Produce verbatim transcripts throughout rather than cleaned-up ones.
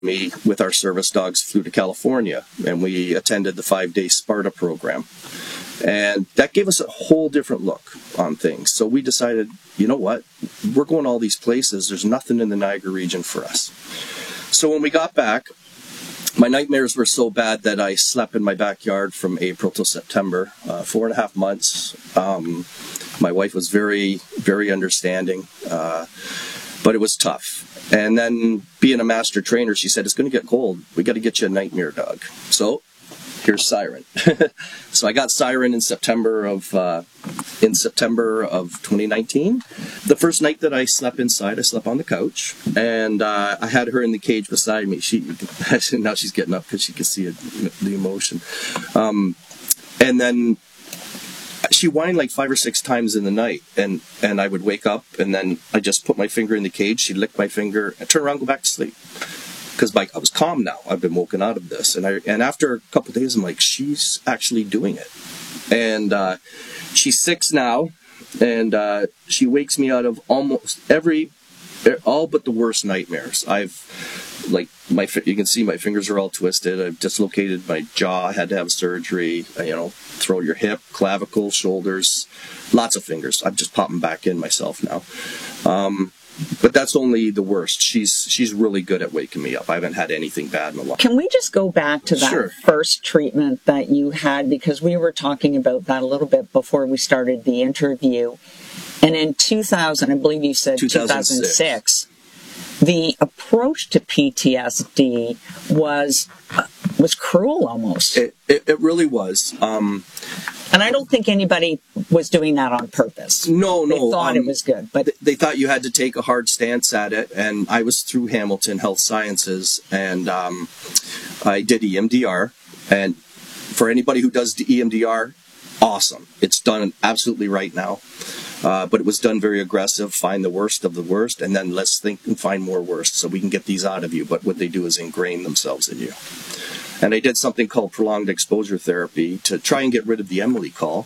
me with our service dogs flew to California, and we attended the five-day Sparta program. And that gave us a whole different look on things. So we decided, you know what, we're going all these places. There's nothing in the Niagara region for us. So when we got back, my nightmares were so bad that I slept in my backyard from April till September, uh, four and a half months. Um, my wife was very, very understanding, uh, but it was tough. And then being a master trainer, she said, it's going to get cold. We got to get you a nightmare dog. So here's Siren. So I got Siren in September of uh, in September of twenty nineteen. The first night that I slept inside, I slept on the couch, and uh, I had her in the cage beside me. She now she's getting up because she can see it, the emotion. Um, and then she whined like five or six times in the night, and, and I would wake up, and then I just put my finger in the cage. She'd lick my finger, and turn around, and go back to sleep. Because like I was calm now. I've been woken out of this, and I and after a couple of days, I'm like, she's actually doing it. And uh, she's six now, and uh, she wakes me out of almost every, all but the worst nightmares. I've like my you can see my fingers are all twisted. I've dislocated my jaw. I had to have surgery. You know, throw your hip, clavicle, shoulders, lots of fingers. I'm just popping back in myself now. Um, But that's only the worst. She's she's really good at waking me up. I haven't had anything bad in a while. Can we just go back to that Sure. first treatment that you had? Because we were talking about that a little bit before we started the interview. And in two thousand, I believe you said two thousand six, the approach to P T S D was uh, was cruel almost. It, it, it really was. Um, and I don't think anybody was doing that on purpose. No, no. They thought um, it was good. But th- they thought you had to take a hard stance at it. And I was through Hamilton Health Sciences, and um, I did E M D R. And for anybody who does the E M D R, awesome. It's done absolutely right now. Uh, but it was done very aggressive, find the worst of the worst, and then let's think and find more worst so we can get these out of you. But what they do is ingrain themselves in you. And I did something called prolonged exposure therapy to try and get rid of the Emily call.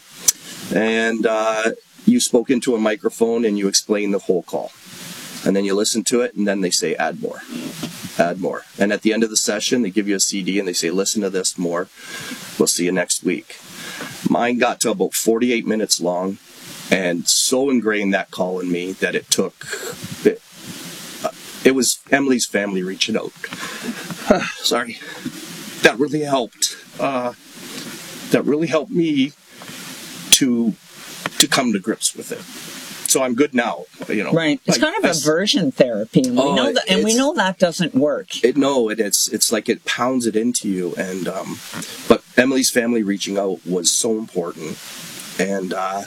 And uh, you spoke into a microphone and you explained the whole call. And then you listen to it, and then they say, add more, add more. And at the end of the session, they give you a C D and they say, listen to this more. We'll see you next week. Mine got to about forty-eight minutes long. And so ingrained that call in me that it took, it, uh, it was Emily's family reaching out. Sorry. That really helped. Uh, that really helped me to to come to grips with it. So I'm good now, you know. Right. It's I, kind of I, aversion therapy, and we oh, know that, and we know that doesn't work. It, no, it, it's it's like it pounds it into you. And um, but Emily's family reaching out was so important, and. Uh,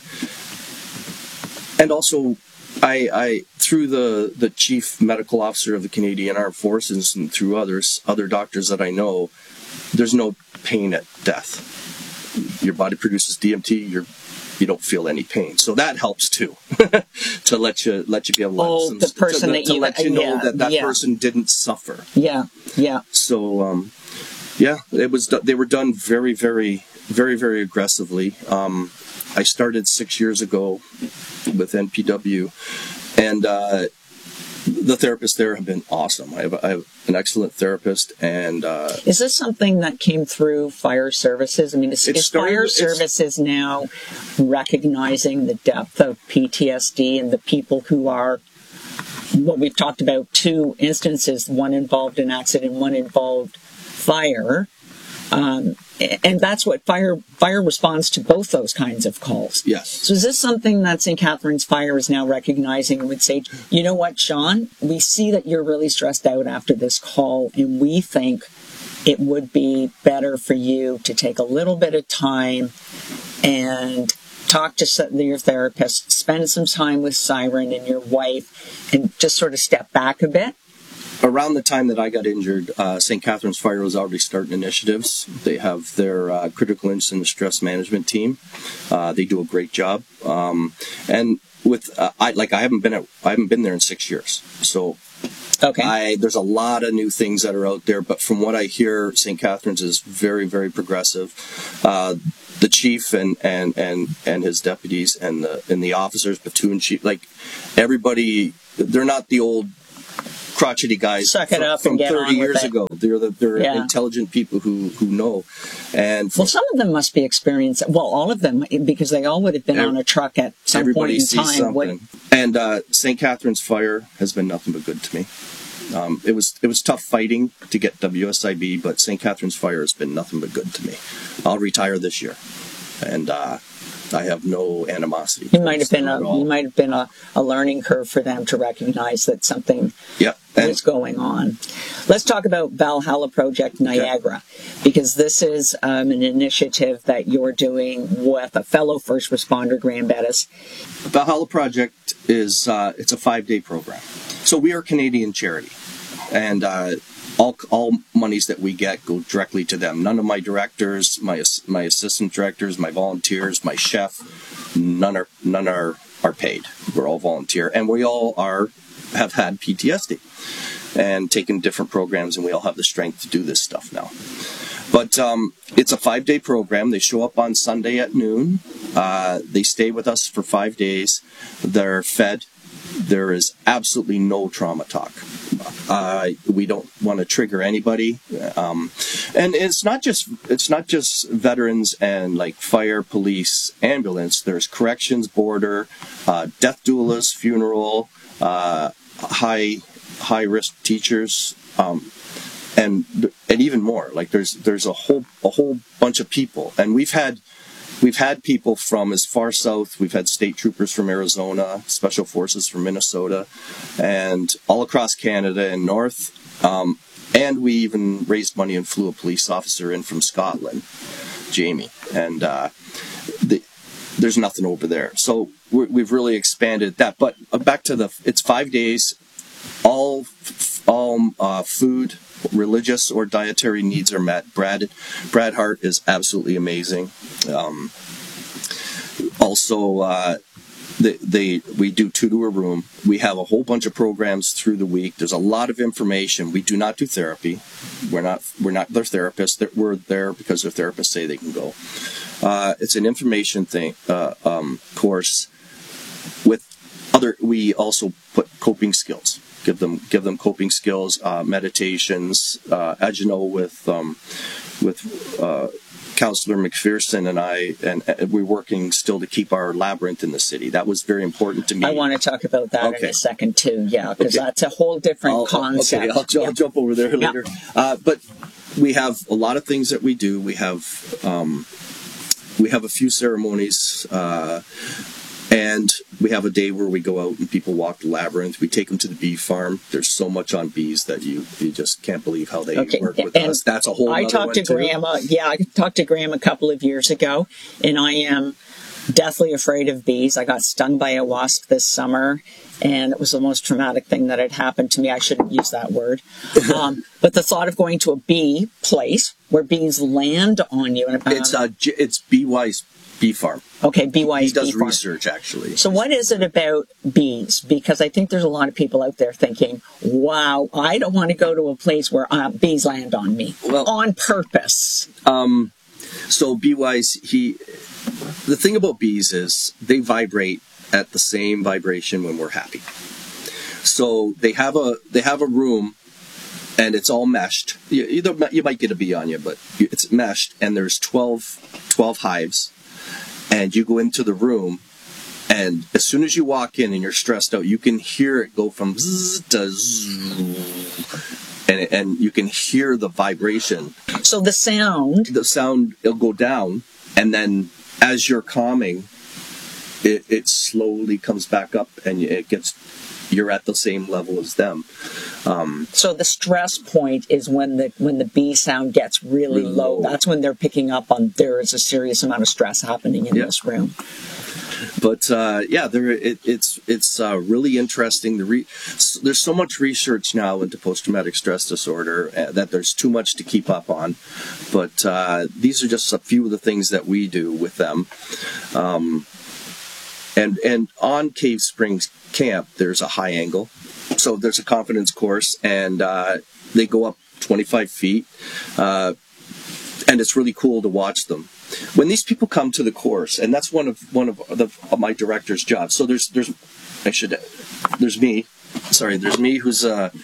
And also, I, I through the, the chief medical officer of the Canadian Armed Forces and through others, other doctors that I know, there's no pain at death. Your body produces D M T, you're, you don't feel any pain. So that helps too, to let you let you be able to, oh, the person to, that to you, let you know yeah, that that yeah. person didn't suffer. Yeah, yeah. So, um, yeah, it was. They were done very, very, very, very aggressively. Um, I started six years ago with N P W, and uh, the therapists there have been awesome. I have, I have an excellent therapist, and uh, is this something that came through fire services? I mean, is, is started, fire services now recognizing the depth of P T S D and the people who are, what we've talked about, two instances, one involved in accident, one involved fire. Um, and that's what fire fire responds to, both those kinds of calls. Yes. So is this something that Saint Catharines Fire is now recognizing and would say, you know what, Sean, we see that you're really stressed out after this call, and we think it would be better for you to take a little bit of time and talk to your therapist, spend some time with Siren and your wife, and just sort of step back a bit? Around the time that I got injured, uh, Saint Catharines Fire was already starting initiatives. They have their uh, critical incident stress management team. Uh, they do a great job. Um, and with uh, I like I haven't been at, I haven't been there in six years. So okay, I, there's a lot of new things that are out there. But from what I hear, Saint Catharines is very, very progressive. Uh, the chief and, and, and, and his deputies and the and the officers, platoon chief, like everybody, they're not the old crotchety guys Suck it from, up from and get thirty on with years it. ago. They're the, they're Yeah. intelligent people who who know. And Well, some of them must be experienced. Well, all of them, because they all would have been Ev- on a truck at some point everybody in sees time. something. Would, And uh, Saint Catharines Fire has been nothing but good to me. Um, it was it was tough fighting to get W S I B, but Saint Catharines Fire has been nothing but good to me. I'll retire this year, and uh, I have no animosity. you might have been at a all. you might have been a, a learning curve for them to recognize that something Yeah, and was going on. Let's talk about Valhalla Project Niagara, because this is um, an initiative that you're doing with a fellow first responder, Graham Bettis. Valhalla Project is uh, it's a five day program. So we are a Canadian charity, and uh, all all monies that we get go directly to them. None of my directors, my ass- my assistant directors, my volunteers, my chef, none are none are are paid. We're all volunteer, and we all are have had P T S D and taken different programs, and we all have the strength to do this stuff now. But um, it's a five-day program. They show up on Sunday at noon. Uh, they stay with us for five days. They're fed. There is absolutely no trauma talk. Uh, we don't want to trigger anybody, um, and it's not just it's not just veterans and like fire, police, ambulance. There's corrections, border, uh, death doulas, funeral, uh, high high risk teachers. Um, And and even more, like there's there's a whole a whole bunch of people, and we've had we've had people from as far south. We've had state troopers from Arizona, special forces from Minnesota, and all across Canada and north. Um, and we even raised money and flew a police officer in from Scotland, Jamie. And uh, the, there's nothing over there, so we're, we've really expanded that. But uh, back to the, it's five days, all all uh, food. Religious or dietary needs are met. Brad, Brad Hart is absolutely amazing. Um, also, uh, they, they we do two to a room. We have a whole bunch of programs through the week. There's a lot of information. We do not do therapy. We're not we're not their therapists. We're there because their therapists say they can go. Uh, it's an information thing uh, um, course with other. We also put coping skills. Give them, give them coping skills, uh, meditations. Uh, as you know, with um, with uh, Councillor McPherson and I, and, and we're working still to keep our labyrinth in the city. That was very important to me. I want to talk about that Okay. in a second too. Yeah, because Okay. that's a whole different I'll, concept. Okay, I'll, I'll Yeah. jump over there Yeah. later. Uh, but we have a lot of things that we do. We have um, we have a few ceremonies. Uh, And we have a day where we go out and people walk the labyrinth. We take them to the bee farm. There's so much on bees that you, you just can't believe how they Okay, work with and us. That's a whole I other talked to one, too. Graham. Uh, yeah, I talked to Graham a couple of years ago, and I am deathly afraid of bees. I got stung by a wasp this summer, and it was the most traumatic thing that had happened to me. I shouldn't use that word. Um, but the thought of going to a bee place where bees land on you. And, um, It's uh, J- it's B Y's Bee Farm. okay, B Y He S does bee farm. research, actually. So what is it about bees? Because I think there's a lot of people out there thinking, wow, I don't want to go to a place where uh, bees land on me Well- on purpose. So B Y's, he, the thing about bees is they vibrate at the same vibration when we're happy. So they have a they have a room, and it's all meshed. You, either you might get a bee on you, but it's meshed, and there's twelve, twelve hives, and you go into the room, and as soon as you walk in and you're stressed out, you can hear it go from zzz to zzz, and and you can hear the vibration. So the sound, The sound, it'll go down, and then as you're calming, it, it slowly comes back up, and it gets, you're at the same level as them. so the stress point is when the when the bee sound gets really Really low. low. That's when they're picking up on there is a serious amount of stress happening in Yeah. this room. But uh, yeah, there it, it's it's uh, really interesting. The re- s- there's so much research now into post-traumatic stress disorder uh, that there's too much to keep up on. But uh, these are just a few of the things that we do with them. Um, and and on Cave Springs Camp, there's a high angle, so there's a confidence course, and uh, they go up twenty-five feet, uh, and it's really cool to watch them. When these people come to the course, and that's one of one of, the, of my director's jobs. So there's there's I should there's me, sorry, there's me who's uh,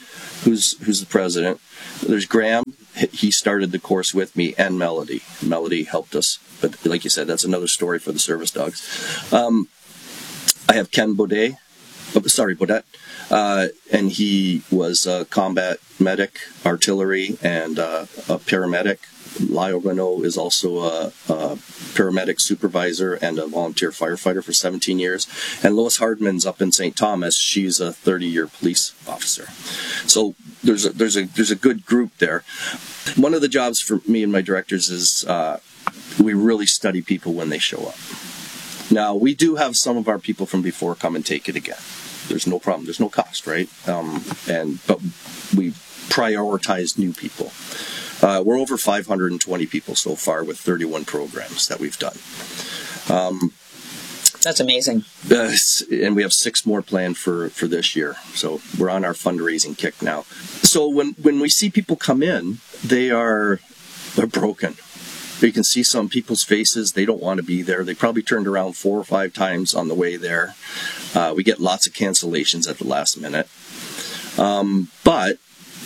who's who's the president. There's Graham. He started the course with me, and Melody. Melody helped us. But like you said, that's another story for the service dogs. Um, I have Ken Baudet. Oh, sorry, Baudet. Uh, and he was a combat medic, artillery, and uh, a paramedic. Lyle Renault is also a, a paramedic supervisor and a volunteer firefighter for seventeen years. And Lois Hardman's up in Saint Thomas. She's a thirty-year police officer. So there's a, there's a there's a good group there. One of the jobs for me and my directors is uh, we really study people when they show up. Now, we do have some of our people from before come and take it again. There's no problem. There's no cost, right? Um, and but we prioritize new people. Uh, we're over five hundred twenty people so far with thirty-one programs that we've done. Um, That's amazing. Uh, and we have six more planned for, for this year. So we're on our fundraising kick now. So when, when we see people come in, they are they're broken. You can see some people's faces. They don't want to be there. They probably turned around four or five times on the way there. Uh, we get lots of cancellations at the last minute. Um, but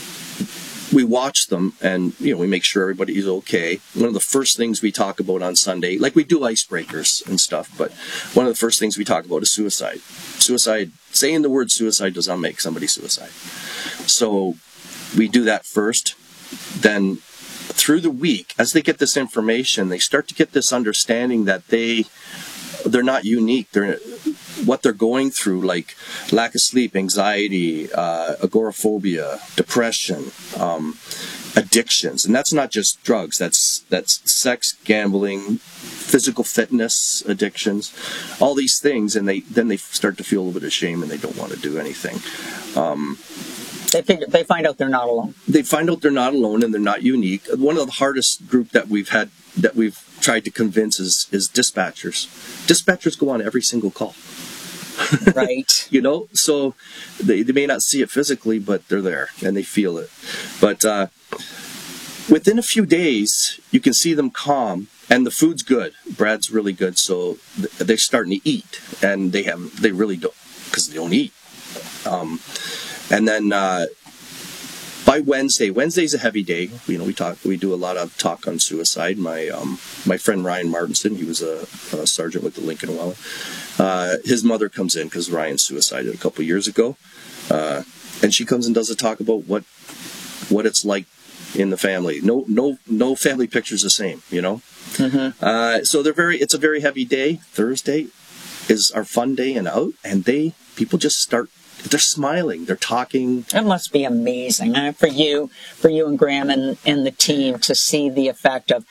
we watch them and, you know, we make sure everybody is okay. One of the first things we talk about on Sunday, like we do icebreakers and stuff, but one of the first things we talk about is suicide. Suicide, saying the word suicide does not make somebody suicide. So we do that first. Then through the week, as they get this information, they start to get this understanding that they, they're not unique. They're what they're going through, like lack of sleep, anxiety, uh, agoraphobia, depression, um, addictions, and that's not just drugs. That's that's sex, gambling, physical fitness addictions, all these things, and they then they start to feel a little bit of shame and they don't want to do anything. Um, They figure, they find out they're not alone. They find out they're not alone and they're not unique. One of the hardest group that we've had that we've tried to convince is is dispatchers. Dispatchers go on every single call. Right. You know, so they, they may not see it physically, but they're there and they feel it. But uh, within a few days, you can see them calm, and the food's good. Brad's really good, so they're starting to eat, and they have they really don't because they don't eat. Um, and then uh, by Wednesday, Wednesday's a heavy day. You know, we talk, we do a lot of talk on suicide. My um, my friend Ryan Martinson, he was a, a sergeant with the Lincoln Welland. Uh, his mother comes in because Ryan suicided a couple years ago, uh, and she comes and does a talk about what what it's like in the family. No, no, no family picture's the same. You know, mm-hmm. uh, so they're very. It's a very heavy day. Thursday is our fun day and out, and they people just start. They're smiling. They're talking. It must be amazing uh, for you, for you and Graham and, and the team to see the effect of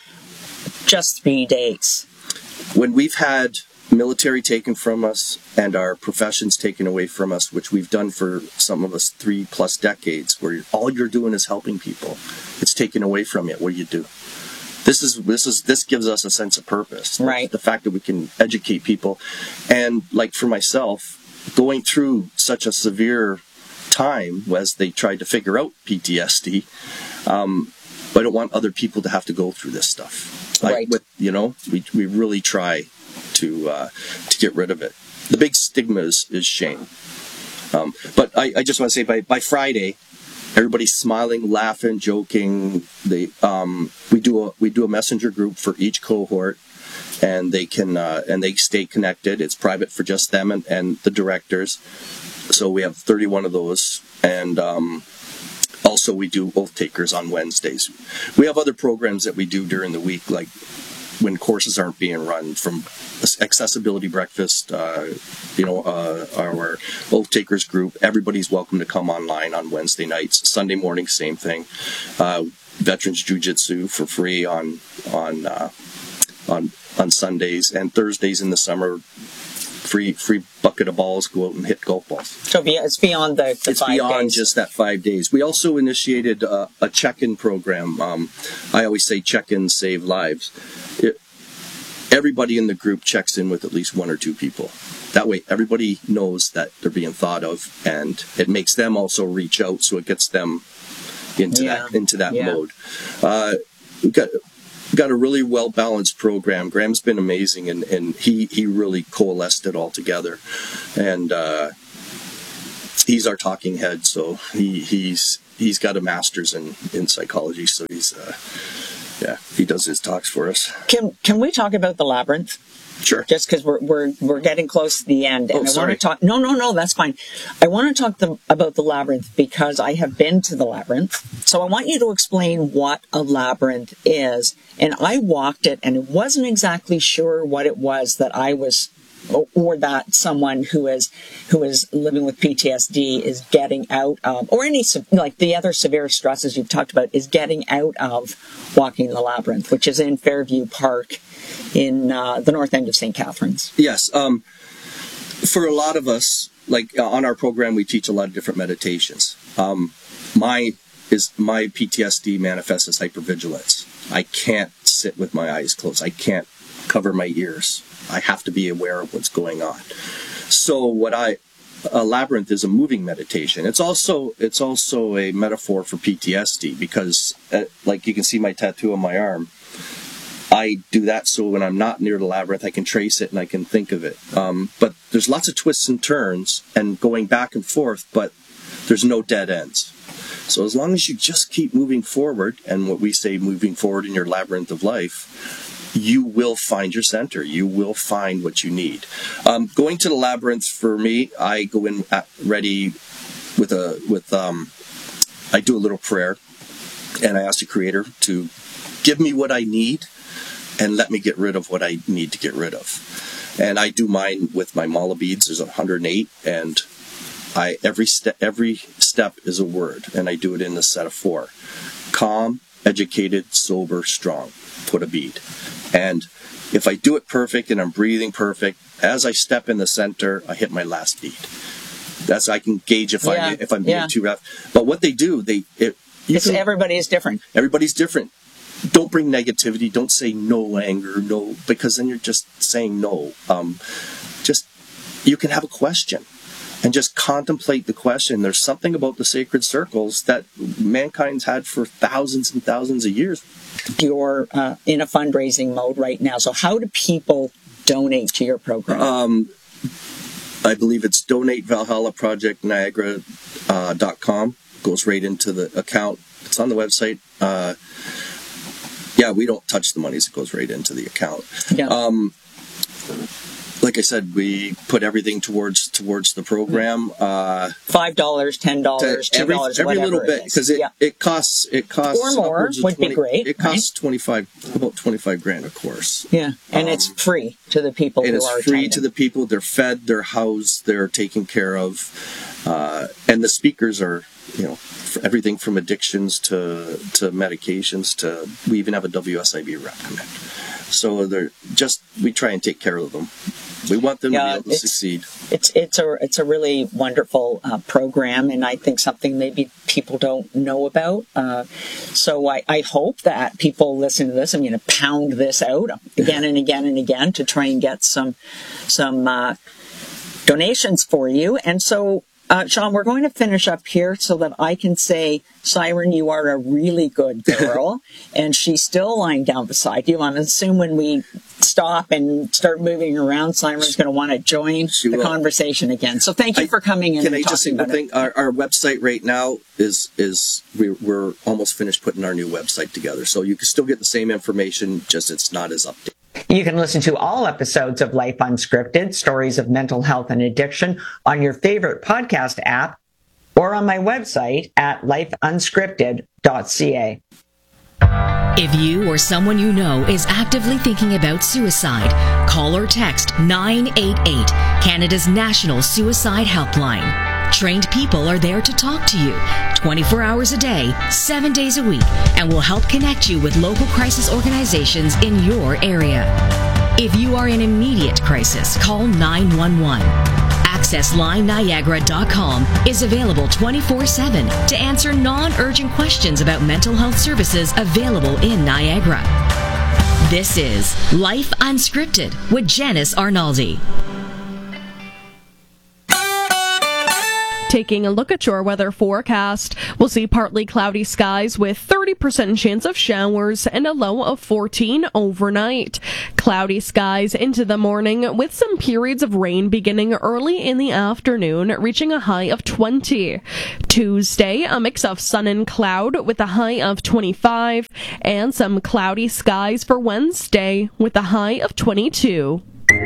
just three days. When we've had military taken from us and our professions taken away from us, which we've done for some of us three plus decades, where all you're doing is helping people, it's taken away from you. What do you do? This is this is this gives us a sense of purpose. Right. The fact that we can educate people, and like for myself, going through such a severe time as they tried to figure out P T S D, um, I don't want other people to have to go through this stuff. Like right. With, you know, we we really try to uh, to get rid of it. The big stigma is, is shame. Um, but I, I just want to say by, by Friday, everybody's smiling, laughing, joking. They um, we do a we do a messenger group for each cohort. And they can uh, and they stay connected. It's private for just them and, and the directors. So we have thirty-one of those. And um, also we do oath takers on Wednesdays. We have other programs that we do during the week, like when courses aren't being run, from accessibility breakfast, uh, you know, uh, our oath takers group. Everybody's welcome to come online on Wednesday nights. Sunday morning, same thing. Uh, Veterans Jiu-Jitsu for free on on uh, on. on Sundays, and Thursdays in the summer, free free bucket of balls, go out and hit golf balls. So it's beyond the, the it's five beyond days. just that five days. We also initiated uh, a check-in program. Um, I always say check-in save lives. It, everybody in the group checks in with at least one or two people. That way everybody knows that they're being thought of, and it makes them also reach out, so it gets them into yeah. that into that yeah. mode. Uh, we've got got a really well-balanced program. Graham's been amazing, and, and he, he really coalesced it all together. And uh, he's our talking head, so he he's he's got a master's in, in psychology, so he's uh, yeah he does his talks for us. Can can we talk about the labyrinth? Sure. Just because we're we're we're getting close to the end, and oh, I sorry. want to talk. No, no, no, that's fine. I want to talk the, about the labyrinth because I have been to the labyrinth. So I want you to explain what a labyrinth is. And I walked it, and it wasn't exactly sure what it was that I was, or, or that someone who is who is living with P T S D is getting out of, or any like the other severe stresses you've talked about, is getting out of walking the labyrinth, which is in Fairview Park, in uh, the north end of Saint Catharines. Yes. Um, for a lot of us, like uh, on our program, we teach a lot of different meditations. Um, my is my P T S D manifests as hypervigilance. I can't sit with my eyes closed. I can't cover my ears. I have to be aware of what's going on. So what I a labyrinth is a moving meditation. It's also it's also a metaphor for P T S D because, uh, like you can see my tattoo on my arm. I do that so when I'm not near the labyrinth, I can trace it and I can think of it. Um, but there's lots of twists and turns and going back and forth, but there's no dead ends. So as long as you just keep moving forward, and what we say, moving forward in your labyrinth of life, you will find your center. You will find what you need. Um, going to the labyrinth for me, I go in at, ready with a with um, I do a little prayer, and I ask the Creator to give me what I need and let me get rid of what I need to get rid of. And I do mine with my mala beads. There's one hundred eight, and I every step every step is a word, and I do it in a set of four: calm, educated, sober, strong. Put a bead. And if I do it perfect and I'm breathing perfect, as I step in the center, I hit my last bead. That's I can gauge if yeah. I if I'm being yeah. too rough. But what they do, they it, you it's, can, everybody is different. Everybody's different. Don't bring negativity. Don't say no anger, no, because then you're just saying no. Um, just you can have a question and just contemplate the question. There's something about the sacred circles that mankind's had for thousands and thousands of years. You're uh, in a fundraising mode right now. So how do people donate to your program? Um, I believe it's donate valhalla project niagara dot com. Goes right into the account. It's on the website. Uh, yeah, we don't touch the monies. It goes right into the account. Yeah. Um, like I said, we put everything towards towards the program. Uh, Five dollars, ten dollars, two every, dollars, every whatever little bit, because it, yeah. it costs it costs or more upwards of would twenty, be great. It costs right? twenty five about twenty five grand a course. Yeah, and um, it's free to the people It who is are free attending. to the people. They're fed, they're housed, they're taken care of, uh, and the speakers are, you know, for everything from addictions to to medications to we even have a W S I B rep come in. So they're just we try and take care of them. We want them Yeah, to be able to succeed. It's it's a it's a really wonderful uh, program, and I think something maybe people don't know about. Uh, so I, I hope that people listen to this. I'm going to pound this out again and again and again to try and get some some uh, donations for you. And so, uh, Sean, we're going to finish up here so that I can say, Siren, you are a really good girl, and she's still lying down beside you. I'm assuming when we stop and start moving around, Siren's going to want to join She the will. conversation again. So thank you I- for coming in Can and I just say talking one about thing? it. Our, our website right now is is we're, we're almost finished putting our new website together, so you can still get the same information, just it's not as updated. You can listen to all episodes of Life Unscripted, Stories of Mental Health and Addiction, on your favorite podcast app or on my website at life unscripted dot c a. If you or someone you know is actively thinking about suicide, call or text nine eight eight, Canada's national suicide helpline. Trained people are there to talk to you twenty-four hours a day, seven days a week, and will help connect you with local crisis organizations in your area. If you are in immediate crisis, call nine one one. access line niagara dot com is available twenty-four seven to answer non-urgent questions about mental health services available in Niagara. This is Life Unscripted with Janice Arnaldi. Taking a look at your weather forecast, we'll see partly cloudy skies with thirty percent chance of showers and a low of fourteen overnight. Cloudy skies into the morning with some periods of rain beginning early in the afternoon, reaching a high of twenty. Tuesday, a mix of sun and cloud with a high of twenty-five, and some cloudy skies for Wednesday with a high of twenty-two.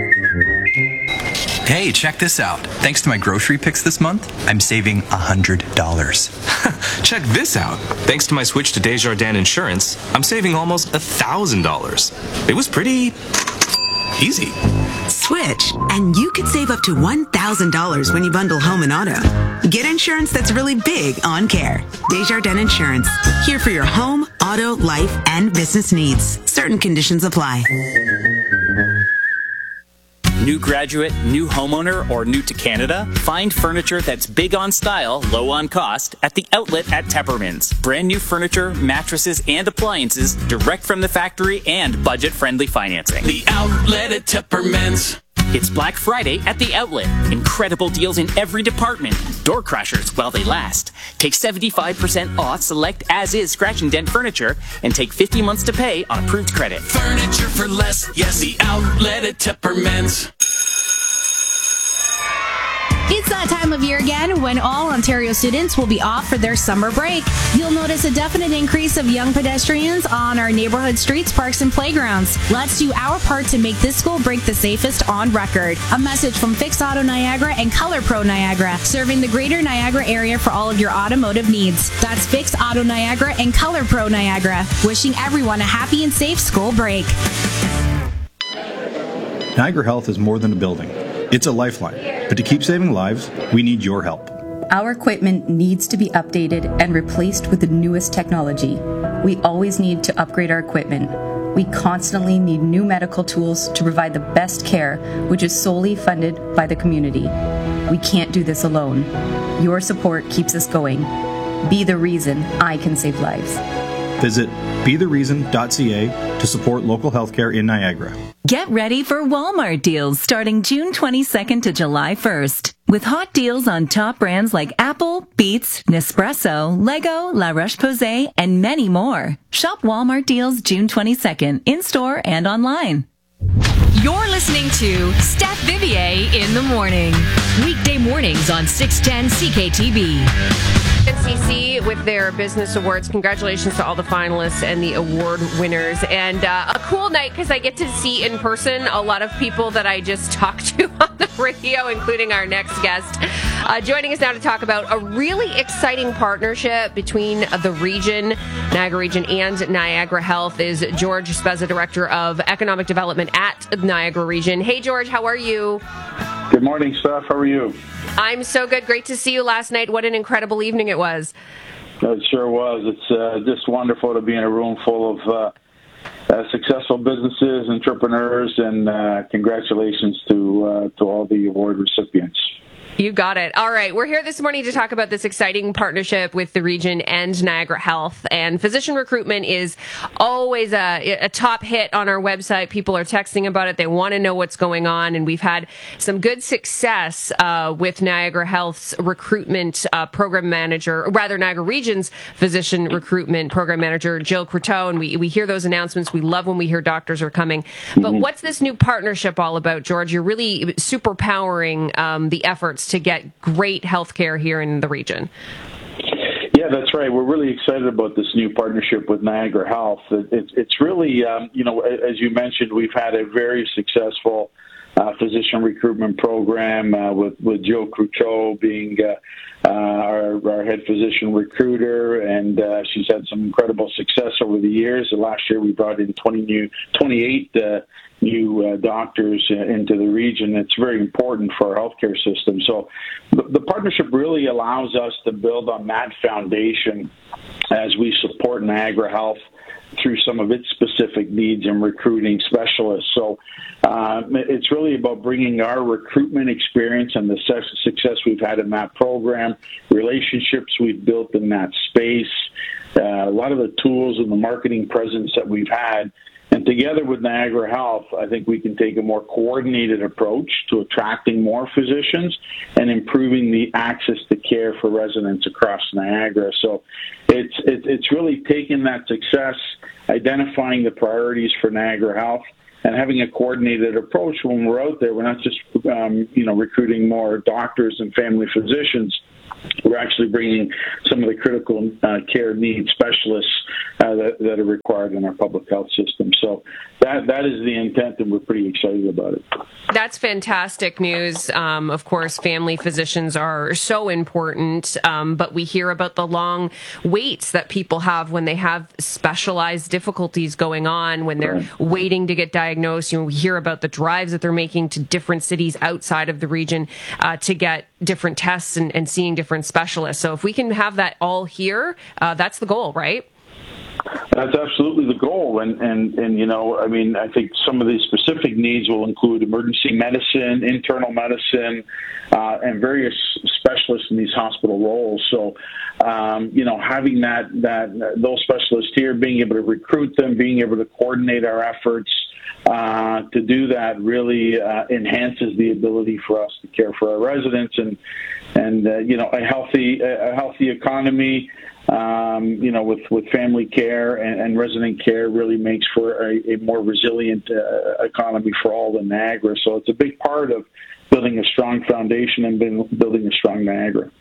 Hey, check this out. Thanks to my grocery picks this month, I'm saving one hundred dollars. Check this out. Thanks to my switch to Desjardins Insurance, I'm saving almost one thousand dollars. It was pretty easy. Switch, and you could save up to one thousand dollars when you bundle home and auto. Get insurance that's really big on care. Desjardins Insurance, here for your home, auto, life, and business needs. Certain conditions apply. New graduate, new homeowner, or new to Canada? Find furniture that's big on style, low on cost at the outlet at Teppermans. Brand new furniture, mattresses, and appliances direct from the factory and budget-friendly financing. The outlet at Teppermans. It's Black Friday at the outlet. Incredible deals in every department. Door crushers while they last. Take seventy-five percent off select as-is scratch and dent furniture and take fifty months to pay on approved credit. Furniture for less. Yes, the outlet at Teppermans. It's that time of year again when all Ontario students will be off for their summer break. You'll notice a definite increase of young pedestrians on our neighborhood streets, parks, and playgrounds. Let's do our part to make this school break the safest on record. A message from Fix Auto Niagara and Color Pro Niagara, serving the greater Niagara area for all of your automotive needs. That's Fix Auto Niagara and Color Pro Niagara, wishing everyone a happy and safe school break. Niagara Health is more than a building. It's a lifeline. But to keep saving lives, we need your help. Our equipment needs to be updated and replaced with the newest technology. We always need to upgrade our equipment. We constantly need new medical tools to provide the best care, which is solely funded by the community. We can't do this alone. Your support keeps us going. Be the reason I can save lives. Visit be the reason dot c a to support local healthcare in Niagara. Get ready for Walmart deals starting June twenty-second to July first. With hot deals on top brands like Apple, Beats, Nespresso, Lego, La Roche-Posay, and many more. Shop Walmart deals June twenty-second in-store and online. You're listening to Steph Vivier in the morning. Weekday mornings on six ten C K T B. N C C with their business awards. Congratulations to all the finalists and the award winners. And uh, a cool night because I get to see in person a lot of people that I just talked to on the radio, including our next guest. Uh, joining us now to talk about a really exciting partnership between the region, Niagara Region, and Niagara Health is George Spezza, Director of Economic Development at Niagara Region. Hey, George, how are you? Good morning, Steph. How are you? I'm so good. Great to see you last night. What an incredible evening it was. It sure was. It's uh, just wonderful to be in a room full of uh, uh, successful businesses, entrepreneurs, and uh, congratulations to uh, to all the award recipients. You got it. All right. We're here this morning to talk about this exciting partnership with the region and Niagara Health. And physician recruitment is always a, a top hit on our website. People are texting about it. They want to know what's going on. And we've had some good success uh, with Niagara Health's recruitment uh, program manager, or rather Niagara Region's physician recruitment program manager, Jill Croteau. And we, we hear those announcements. We love when we hear doctors are coming. But mm-hmm. what's this new partnership all about, George? You're really superpowering um, the efforts to get great health care here in the region. Yeah, that's right. We're really excited about this new partnership with Niagara Health. It, it, it's really, um, you know, as you mentioned, we've had a very successful uh, physician recruitment program uh, with, with Jill Croteau being uh, uh, our, our head physician recruiter, and uh, she's had some incredible success over the years. Last year, we brought in twenty new, twenty-eight uh, new uh, doctors uh, into the region. It's very important for our healthcare system. So the, the partnership really allows us to build on that foundation as we support Niagara Health through some of its specific needs in recruiting specialists. So uh, it's really about bringing our recruitment experience and the success we've had in that program, relationships we've built in that space, uh, a lot of the tools and the marketing presence that we've had, and And together with Niagara Health, I think we can take a more coordinated approach to attracting more physicians and improving the access to care for residents across Niagara. So it's it's, it's really taking that success, identifying the priorities for Niagara Health, and having a coordinated approach when we're out there. We're not just um, you know recruiting more doctors and family physicians. We're actually bringing some of the critical uh, care needs specialists uh, that, that are required in our public health system. So that that is the intent, and we're pretty excited about it. That's fantastic news. Um, of course, family physicians are so important, um, but we hear about the long waits that people have when they have specialized difficulties going on, when they're right. waiting to get diagnosed. You know, we hear about the drives that they're making to different cities outside of the region uh, to get different tests and, and seeing different specialists. So if we can have that all here, uh, that's the goal, right? That's absolutely the goal. And, and, and, you know, I mean, I think some of these specific needs will include emergency medicine, internal medicine, uh, and various specialists in these hospital roles. So, um, you know, having that, that, those specialists here, being able to recruit them, being able to coordinate our efforts, Uh, to do that really uh, enhances the ability for us to care for our residents, and and uh, you know a healthy a healthy economy, um, you know with, with family care and, and resident care really makes for a, a more resilient uh, economy for all of Niagara. So it's a big part of building a strong foundation and building a strong Niagara.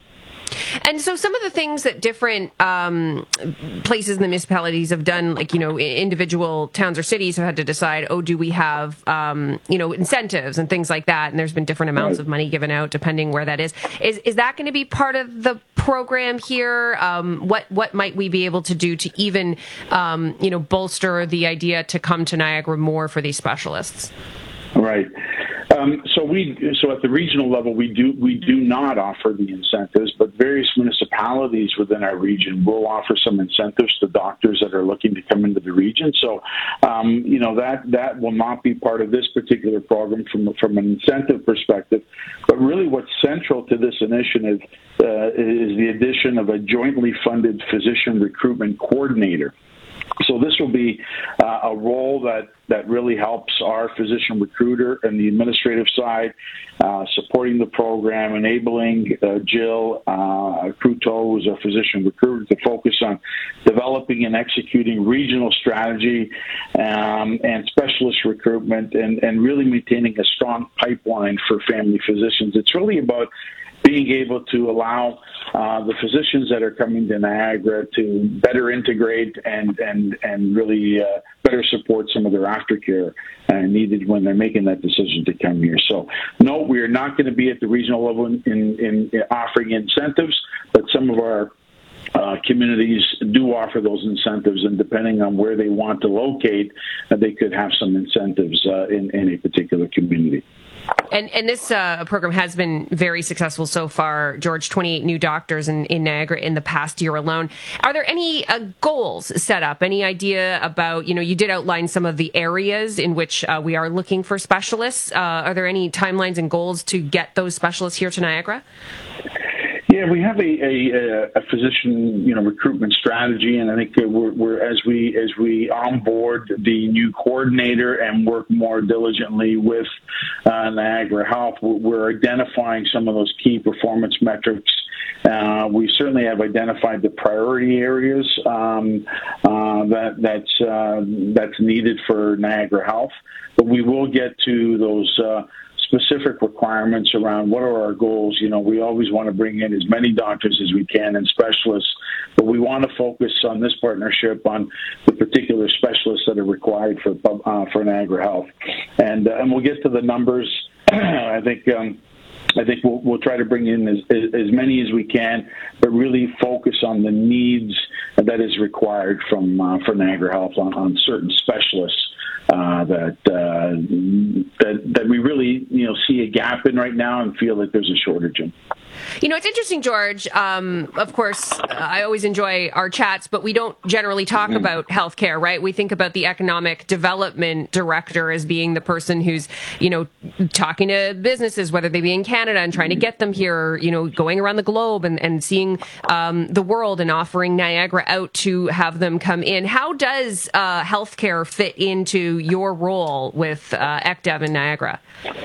And so some of the things that different um, places in the municipalities have done, like, you know, individual towns or cities have had to decide, oh, do we have, um, you know, incentives and things like that? And there's been different amounts right. of money given out depending where that is. Is is that going to be part of the program here? Um, what what might we be able to do to even, um, you know, bolster the idea to come to Niagara more for these specialists? Right. Um, so we, so at the regional level, we do we do not offer the incentives, but various municipalities within our region will offer some incentives to doctors that are looking to come into the region. So, um, you know that that will not be part of this particular program from from an incentive perspective. But really, what's central to this initiative uh, is the addition of a jointly funded physician recruitment coordinator. So this will be uh, a role that, that really helps our physician recruiter and the administrative side, uh, supporting the program, enabling uh, Jill uh, Cruteau, who's our physician recruiter, to focus on developing and executing regional strategy um, and specialist recruitment, and, and really maintaining a strong pipeline for family physicians. It's really about being able to allow uh, the physicians that are coming to Niagara to better integrate and and and really uh, better support some of their aftercare uh, needed when they're making that decision to come here. So, no, we are not going to be at the regional level in, in, in offering incentives, but some of our Uh, communities do offer those incentives, and depending on where they want to locate, uh, they could have some incentives uh, in, in a particular community. And and this uh, program has been very successful so far, George. twenty-eight new doctors in, in Niagara in the past year alone. Are there any uh, goals set up? Any idea about, you know, you did outline some of the areas in which uh, we are looking for specialists. Uh, are there any timelines and goals to get those specialists here to Niagara? Yeah, we have a, a, a physician, you know, recruitment strategy, and I think we're, we're as we as we onboard the new coordinator and work more diligently with uh, Niagara Health, we're identifying some of those key performance metrics. Uh, we certainly have identified the priority areas um, uh, that that's uh, that's needed for Niagara Health, but we will get to those Uh, specific requirements around what are our goals. You know, we always want to bring in as many doctors as we can and specialists, but we want to focus on this partnership on the particular specialists that are required for uh, for Niagara Health, and uh, and we'll get to the numbers. I think. Um, I think we'll, we'll try to bring in as, as, as many as we can, but really focus on the needs that is required from uh, for Niagara Health on, on certain specialists uh, that, uh, that that we really you know see a gap in right now and feel like there's a shortage in. You know, it's interesting, George. Um, of course, uh, I always enjoy our chats, but we don't generally talk mm-hmm. about healthcare, right? We think about the economic development director as being the person who's, you know, talking to businesses, whether they be in Canada Canada and trying to get them here, you know, going around the globe and, and seeing um, the world and offering Niagara out to have them come in. How does uh, healthcare fit into your role with uh, E C D E V in Niagara?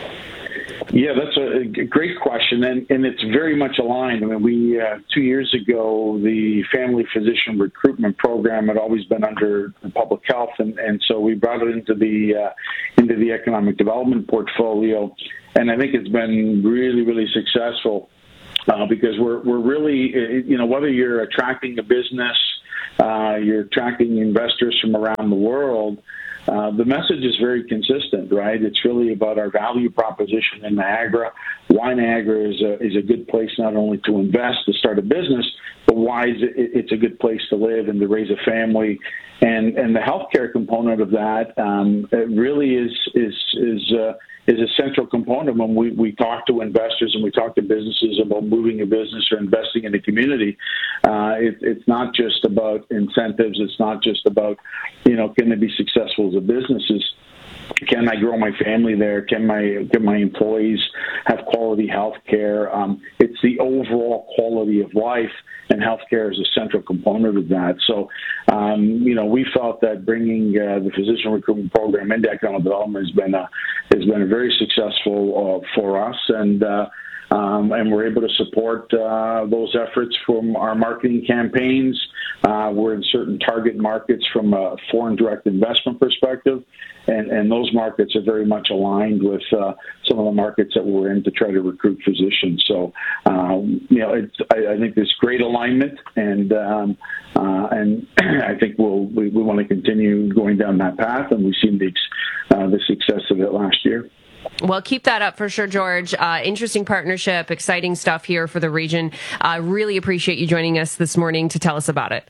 Yeah, that's a great question, and, and it's very much aligned. I mean, we uh, two years ago, the family physician recruitment program had always been under public health, and, and so we brought it into the uh, into the economic development portfolio, and I think it's been really, really successful uh, because we're we're really, you know, whether you're attracting a business, uh, you're attracting investors from around the world. Uh, the message is very consistent, right? It's really about our value proposition in Niagara, why Niagara is a, is a good place not only to invest, to start a business, but why is it, it's a good place to live and to raise a family. And and the healthcare component of that um, it really is is is uh, is a central component when we, we talk to investors and we talk to businesses about moving a business or investing in the community. Uh, it, it's not just about incentives. It's not just about, you know, can they be successful as a business? It's, can I grow my family there? Can my can my employees have quality health care? Um, it's the overall quality of life, and healthcare is a central component of that. So, um, you know, we felt that bringing uh, the physician recruitment program into economic development has been a, has been a very successful uh, for us, and uh, um, and we're able to support uh, those efforts from our marketing campaigns. Uh, we're in certain target markets from a foreign direct investment perspective. And, and those markets are very much aligned with uh, some of the markets that we're in to try to recruit physicians. So, um, you know, it's, I, I think there's great alignment, and um, uh, and I think we'll, we we want to continue going down that path, and we've seen the uh, the success of it last year. Well, keep that up for sure, George. Uh, interesting partnership, exciting stuff here for the region. I uh, really appreciate you joining us this morning to tell us about it.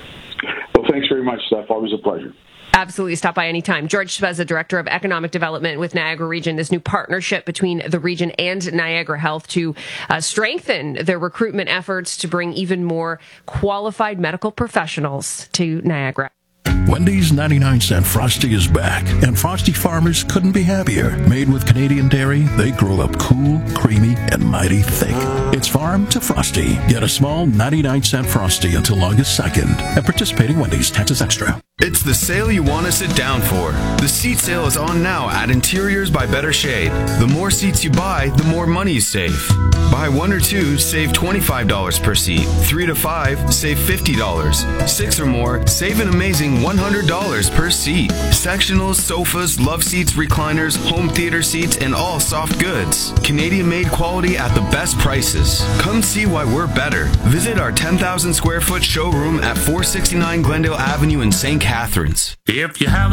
Well, thanks very much, Steph. Always a pleasure. Absolutely. Stop by anytime. George Spezza, Director of Economic Development with Niagara Region, this new partnership between the region and Niagara Health to uh, strengthen their recruitment efforts to bring even more qualified medical professionals to Niagara. Wendy's ninety-nine cent Frosty is back, and Frosty farmers couldn't be happier. Made with Canadian dairy, they grow up cool, creamy, and mighty thick. It's farm to Frosty. Get a small ninety-nine cent Frosty until August second at participating Wendy's, Texas Extra. It's the sale you want to sit down for. The seat sale is on now at Interiors by Better Shade. The more seats you buy, the more money you save. Buy one or two, save twenty-five dollars per seat. Three to five, save fifty dollars. Six or more, save an amazing one hundred dollars per seat. Sectionals, sofas, love seats, recliners, home theater seats, and all soft goods. Canadian-made quality at the best prices. Come see why we're better. Visit our ten thousand square foot showroom at four sixty-nine Glendale Avenue in Saint Catharines. If you have